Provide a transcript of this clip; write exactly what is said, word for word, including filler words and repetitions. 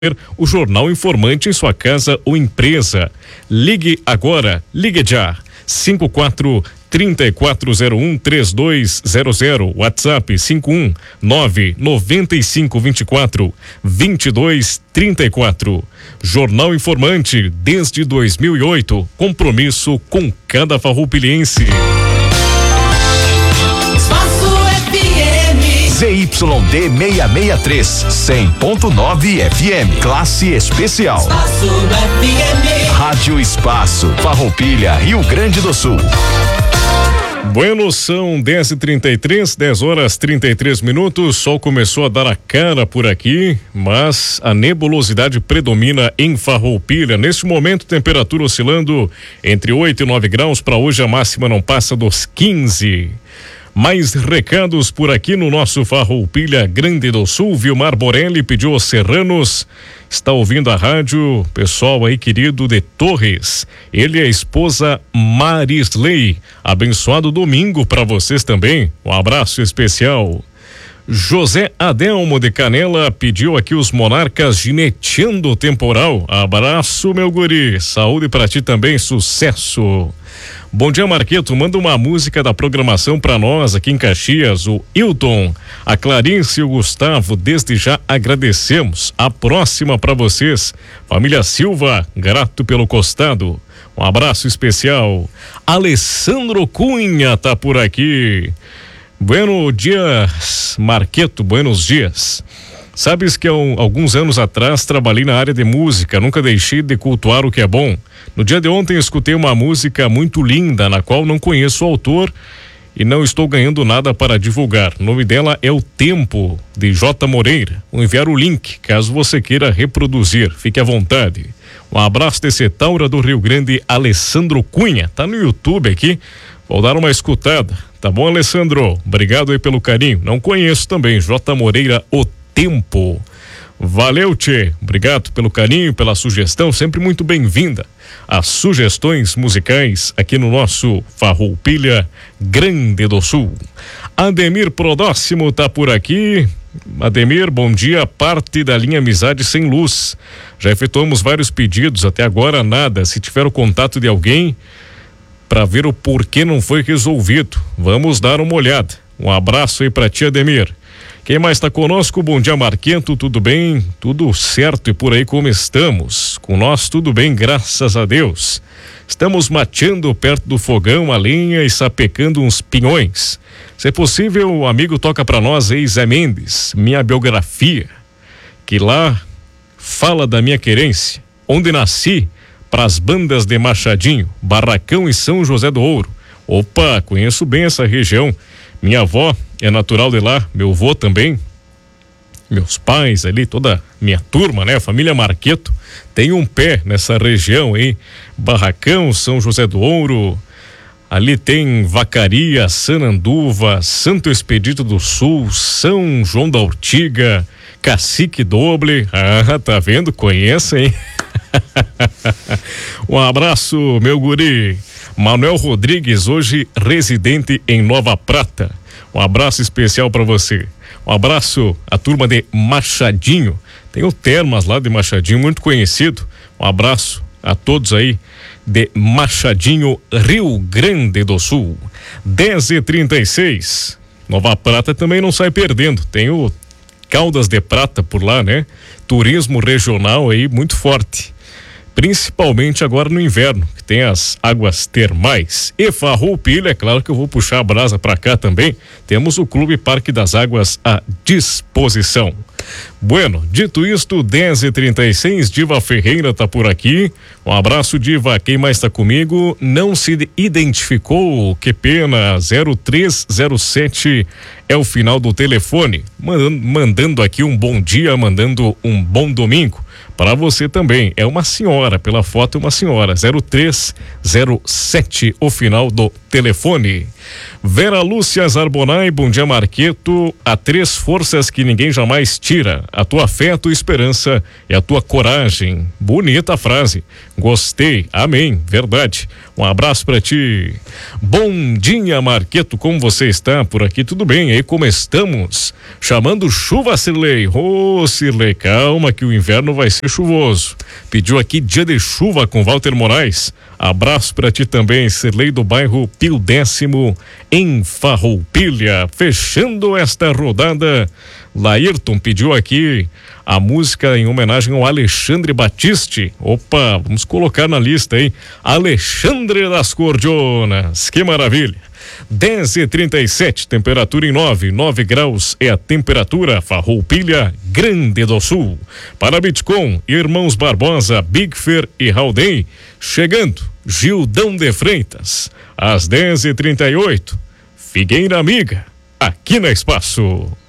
o Jornal Informante em sua casa ou empresa. Ligue agora, ligue já. cinco quatro trinta e quatro zero um três dois zero zero, WhatsApp cinco um nove nove cinco vinte e quatro vinte e dois trinta e quatro. Jornal Informante desde dois mil e oito, compromisso com cada farroupilhense. Z Y D seiscentos e sessenta e três, cem ponto nove F M, classe especial. Espaço F M. Rádio Espaço, Farroupilha, Rio Grande do Sul. Bueno, são dez e trinta e três, dez horas trinta e três minutos. O sol começou a dar a cara por aqui, mas a nebulosidade predomina em Farroupilha. Neste momento, temperatura oscilando entre oito e nove graus. Para hoje, a máxima não passa dos quinze. Mais recados por aqui no nosso Farroupilha Grande do Sul. Vilmar Borelli pediu aos serranos, está ouvindo a rádio, pessoal aí querido de Torres, ele e a esposa Marisley. Abençoado domingo para vocês também, um abraço especial. José Adelmo de Canela pediu aqui os Monarcas gineteando o temporal. Abraço, meu guri, saúde para ti também, sucesso. Bom dia, Marqueto, manda uma música da programação para nós aqui em Caxias, o Hilton, a Clarice e o Gustavo, desde já agradecemos. A próxima para vocês, família Silva, grato pelo costado. Um abraço especial. Alessandro Cunha tá por aqui. Buenos dias, Marqueto, buenos dias. Sabes que há um, alguns anos atrás trabalhei na área de música, nunca deixei de cultuar o que é bom. No dia de ontem escutei uma música muito linda, na qual não conheço o autor e não estou ganhando nada para divulgar. O nome dela é O Tempo, de J. Moreira. Vou enviar o link, caso você queira reproduzir. Fique à vontade. Um abraço desse Taura do Rio Grande, Alessandro Cunha. Tá no YouTube aqui, vou dar uma escutada. Tá bom, Alessandro? Obrigado aí pelo carinho. Não conheço também, J. Moreira, O Tempo. Valeu, tchê. Obrigado pelo carinho, pela sugestão, sempre muito bem-vinda. As sugestões musicais aqui no nosso Farroupilha Grande do Sul. Ademir Prodóximo tá por aqui. Ademir, bom dia. Parte da linha Amizade Sem Luz. Já efetuamos vários pedidos, até agora nada. Se tiver o contato de alguém para ver o porquê não foi resolvido, vamos dar uma olhada. Um abraço aí para ti, Ademir. Quem mais está conosco? Bom dia, Marquento, tudo bem? Tudo certo e por aí como estamos? Com nós tudo bem, graças a Deus. Estamos mateando perto do fogão a lenha e sapecando uns pinhões. Se é possível, o amigo toca para nós aí, Zé Mendes, minha biografia, que lá fala da minha querência, onde nasci, para as bandas de Machadinho, Barracão e São José do Ouro. Opa, conheço bem essa região. Minha avó é natural de lá, meu avô também, meus pais ali, toda minha turma, né? A família Marqueto tem um pé nessa região aí, Barracão, São José do Ouro, ali tem Vacaria, Sananduva, Santo Expedito do Sul, São João da Ortiga, Cacique Doble. Ah, tá vendo? Conheça, hein? Um abraço, meu guri. Manuel Rodrigues, hoje residente em Nova Prata. Um abraço especial para você. Um abraço à turma de Machadinho. Tem o Termas lá de Machadinho, muito conhecido. Um abraço a todos aí de Machadinho, Rio Grande do Sul. dez e trinta e seis. Nova Prata também não sai perdendo. Tem o Caldas de Prata por lá, né? Turismo regional aí muito forte. Principalmente agora no inverno, que tem as águas termais. E Farroupilha, é claro que eu vou puxar a brasa para cá também. Temos o Clube Parque das Águas à disposição. Bueno, dito isto, dez e trinta e seis, Diva Ferreira tá por aqui. Um abraço, Diva. Quem mais tá comigo? Não se identificou, que pena. zero três zero sete é o final do telefone. Mandando, mandando aqui um bom dia, mandando um bom domingo. Para você também, é uma senhora, pela foto é uma senhora, zero três zero sete, o final do telefone. Vera Lúcia Zarbonai, bom dia Marqueto. Há três forças que ninguém jamais tira: a tua fé, a tua esperança e a tua coragem. Bonita frase, gostei, amém, verdade. Um abraço pra ti. Bom dia Marqueto, como você está? Por aqui tudo bem, aí como estamos? Chamando chuva, Cirlei. Ô oh, Cirlei, calma que o inverno vai ser chuvoso. Pediu aqui dia de chuva com Walter Moraes. Abraço pra ti também, Cirlei do bairro Pio Décimo, em Farroupilha. Fechando esta rodada, Laírton pediu aqui a música em homenagem ao Alexandre Batiste. Opa, vamos colocar na lista aí, Alexandre das Cordionas, que maravilha. dez e trinta e sete, temperatura em nove, nove graus é a temperatura. Farroupilha, Grande do Sul. Para Bitcom, Irmãos Barbosa, Big Fer e Haldem, chegando Gildão de Freitas, às dez e trinta e oito, Figueira Amiga, aqui na Espaço.